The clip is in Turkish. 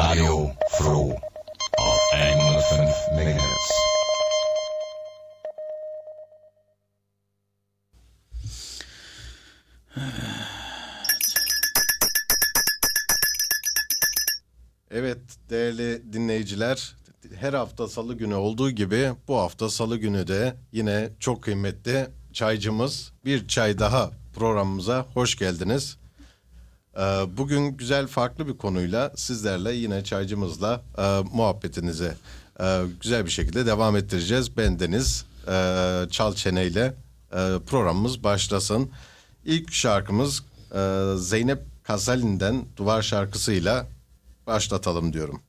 Radio Froh auf 105 MHz. Evet değerli dinleyiciler, her hafta salı günü olduğu gibi bu hafta salı günü de yine çok kıymetli çaycımız Bir Çay Daha programımıza hoş geldiniz. Bugün güzel farklı bir konuyla sizlerle yine çaycımızla muhabbetinizi güzel bir şekilde devam ettireceğiz. Ben Deniz Çal Çene ile programımız başlasın. İlk şarkımız Zeynep Kasalin'den Duvar şarkısıyla başlatalım diyorum.